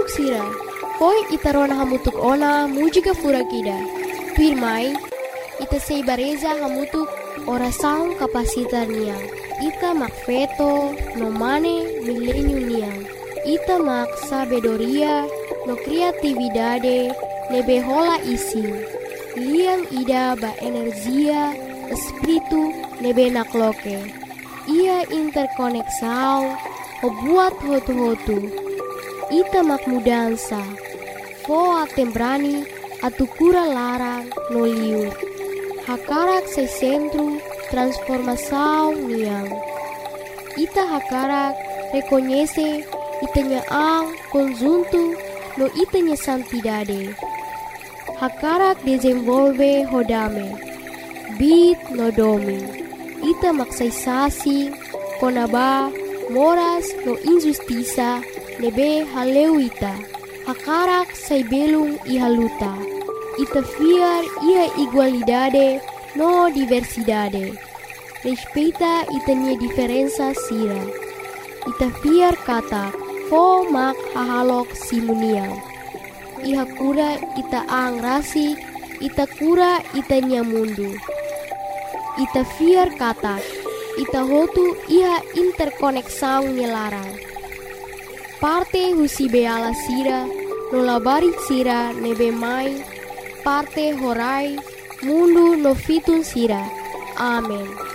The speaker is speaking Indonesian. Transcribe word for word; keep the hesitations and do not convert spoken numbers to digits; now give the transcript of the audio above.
Manuk sira, koi itarona hamutuk ona mujika furakida. Pirmai, ita seibareza hamutuk orasaun kapasitar niang. Ita mak feto no mane milenio niang. Ita mak sabedoria no kreatividade nebe hola ising. Liang ida ba energia espiritu nebe nakloke. Ia interkoneksau o buat hotu-hotu. Ita mak mudansa. Foa tembrani atu kura larang no liur. Hakarak se centro transformação niang. Ita hakarak reconhece itanya ang conjunto no itanya santidade. Hakarak desenvolve hodame. Bit no domi. Ita maksaysasi konaba moras no injustiça nebe haleuita. Hakarak say belung ihaluta. Ita fiar ia igualdade no diversidade. Respeita itanya diferença sira. Ita fiar kata fo mak hahalok simuniang. Iha kura ita ang rasi, ita kura itanya mundu. Ita fiar kata, ita hotu iha interkoneksang nyelarang. Parte husi beala sira, nolabari sira nebe mai, parte horai, mundu no fitun sira. Amen.